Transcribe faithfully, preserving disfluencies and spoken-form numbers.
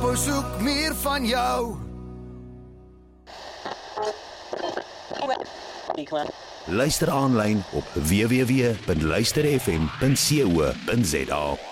soek meer van jou. Luister aanlyn op w w w punt luister f m punt co punt za.